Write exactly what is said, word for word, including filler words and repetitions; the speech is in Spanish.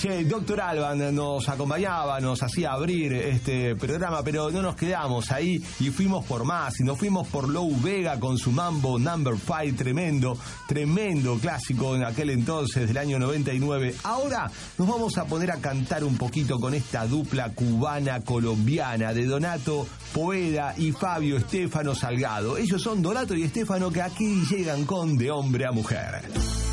Che, Doctor Alban nos acompañaba, nos hacía abrir este programa, pero no nos quedamos ahí y fuimos por más, y nos fuimos por Lou Bega con su Mambo Number Five, tremendo, tremendo clásico en aquel entonces del año noventa y nueve. Ahora nos vamos a poner a cantar un poquito con esta dupla cubana-colombiana de Donato Poveda y Fabio Estefano Salgado. Ellos son Donato y Estefano, que aquí llegan con De Hombre a Mujer.